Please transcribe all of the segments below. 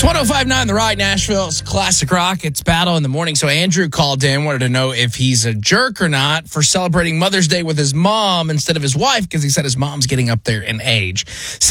It's 105.9 The Rock, Nashville's classic rock. It's Battle in the Morning. So Andrew called in, wanted to know if he's a jerk or not for celebrating Mother's Day with his mom instead of his wife, because he said his mom's getting up there in age.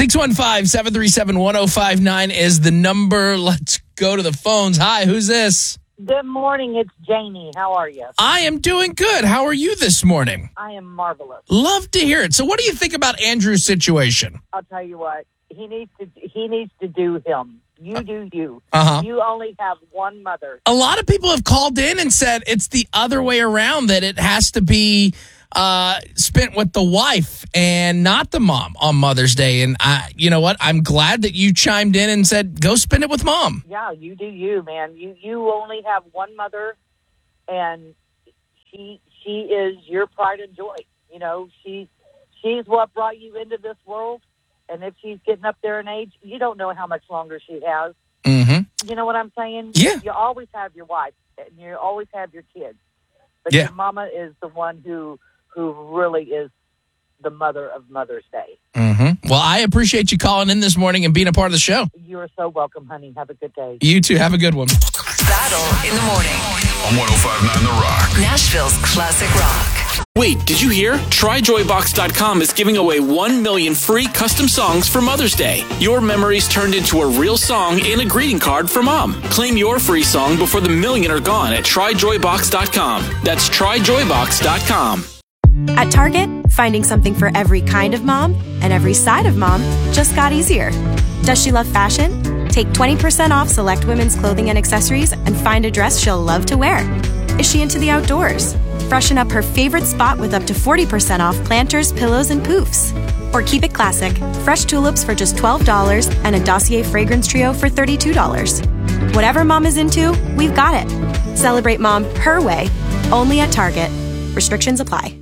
615-737-1059 is the number. Let's go to the phones. Hi, who's this? Good morning. It's Janie. How are you? I am doing good. How are you this morning? I am marvelous. Love to hear it. So what do you think about Andrew's situation? I'll tell you what. He needs to do him. You do you. Uh-huh. You only have one mother. A lot of people have called in and said it's the other way around, that it has to be spent with the wife and not the mom on Mother's Day. And you know what? I'm glad that you chimed in and said, go spend it with mom. Yeah, you do you, man. You only have one mother, and she is your pride and joy. You know, she's what brought you into this world. And if she's getting up there in age, you don't know how much longer she has. Mm-hmm. You know what I'm saying? Yeah. You always have your wife, and you always have your kids. But Yeah. your mama is the one who really is the mother of Mother's Day. Mm-hmm. Well, I appreciate you calling in this morning and being a part of the show. You are so welcome, honey. Have a good day. You too. Have a good one. Battle in the Morning On 105.9 The Rock. Nashville's classic rock. Wait, did you hear? TryJoyBox.com is giving away 1 million free custom songs for Mother's Day. Your memories turned into a real song and a greeting card for mom. Claim your free song before the million are gone at TryJoyBox.com. That's TryJoyBox.com. At Target, finding something for every kind of mom and every side of mom just got easier. Does she love fashion? Take 20% off select women's clothing and accessories and find a dress she'll love to wear. Is she into the outdoors? Freshen up her favorite spot with up to 40% off planters, pillows, and poofs. Or keep it classic. Fresh tulips for just $12 and a Dossier fragrance trio for $32. Whatever mom is into, we've got it. Celebrate mom her way, only at Target. Restrictions apply.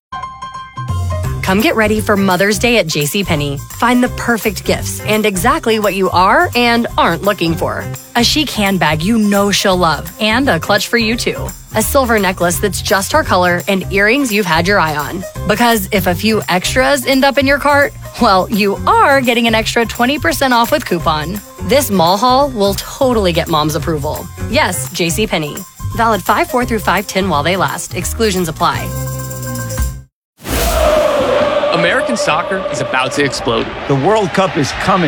Come get ready for Mother's Day at JCPenney. Find the perfect gifts and exactly what you are and aren't looking for. A chic handbag you know she'll love, and a clutch for you too. A silver necklace that's just her color, and earrings you've had your eye on. Because if a few extras end up in your cart, well, you are getting an extra 20% off with coupon. This mall haul will totally get mom's approval. Yes, JCPenney. Valid 5/4 through 5/10 while they last. Exclusions apply. American soccer is about to explode. The World Cup is coming.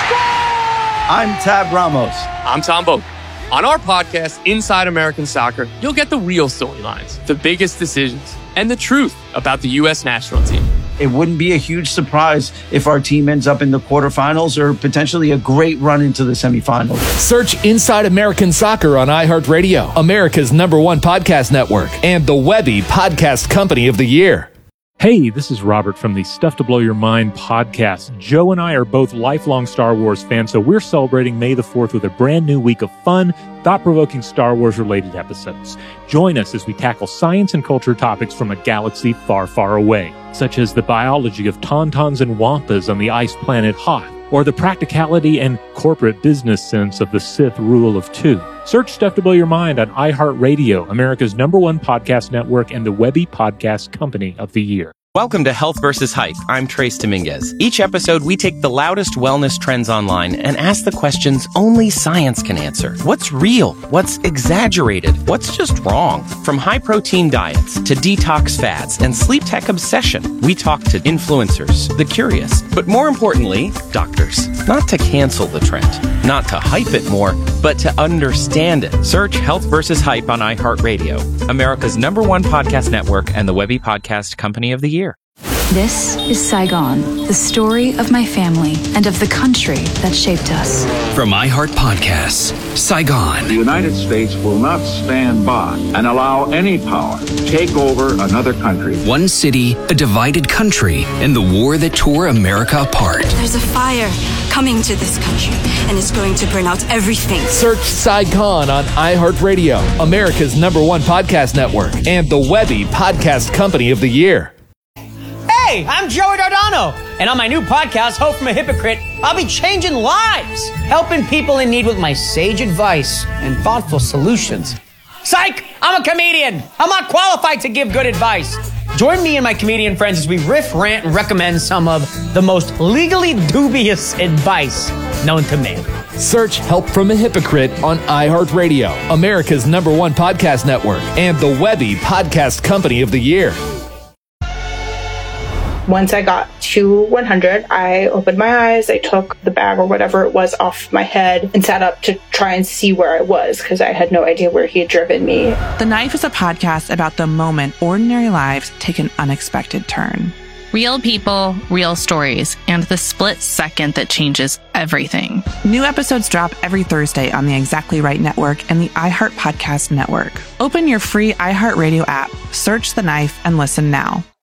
I'm Tab Ramos. I'm Tom Boak. On our podcast, Inside American Soccer, you'll get the real storylines, the biggest decisions, and the truth about the U.S. national team. It wouldn't be a huge surprise if our team ends up in the quarterfinals or potentially a great run into the semifinals. Search Inside American Soccer on iHeartRadio, America's #1 podcast network, and the Webby Podcast Company of the Year. Hey, this is Robert from the Stuff to Blow Your Mind podcast. Joe and I are both lifelong Star Wars fans, so we're celebrating May the 4th with a brand new week of fun, thought-provoking Star Wars-related episodes. Join us as we tackle science and culture topics from a galaxy far, far away, such as the biology of tauntauns and wampas on the ice planet Hoth, or the practicality and corporate business sense of the Sith rule of two. Search Stuff to Blow Your Mind on iHeartRadio, America's #1 podcast network, and the Webby Podcast Company of the Year. Welcome to Health vs. Hype. I'm Trace Dominguez. Each episode, we take the loudest wellness trends online and ask the questions only science can answer. What's real? What's exaggerated? What's just wrong? From high-protein diets to detox fads and sleep tech obsession, we talk to influencers, the curious, but more importantly, doctors. Not to cancel the trend, not to hype it more, but to understand it. Search Health vs. Hype on iHeartRadio, America's #1 podcast network, and the Webby Podcast Company of the Year. This is Saigon, the story of my family and of the country that shaped us. From iHeart Podcasts, Saigon. The United States will not stand by and allow any power to take over another country. One city, a divided country, and the war that tore America apart. There's a fire coming to this country, and it's going to burn out everything. Search Saigon on iHeartRadio, America's #1 podcast network, and the Webby Podcast Company of the Year. Hey, I'm Joey Dardano, and on my new podcast, Hope from a Hypocrite, I'll be changing lives, helping people in need with my sage advice and thoughtful solutions. Psych! I'm a comedian. I'm not qualified to give good advice. Join me and my comedian friends as we riff, rant, and recommend some of the most legally dubious advice known to man. Search Help from a Hypocrite on iHeartRadio, America's #1 podcast network, and the Webby Podcast Company of the Year. Once I got to 100, I opened my eyes, I took the bag or whatever it was off my head and sat up to try and see where I was because I had no idea where he had driven me. The Knife is a podcast about the moment ordinary lives take an unexpected turn. Real people, real stories, and the split second that changes everything. New episodes drop every Thursday on the Exactly Right Network and the iHeart Podcast Network. Open your free iHeartRadio app, search The Knife, and listen now.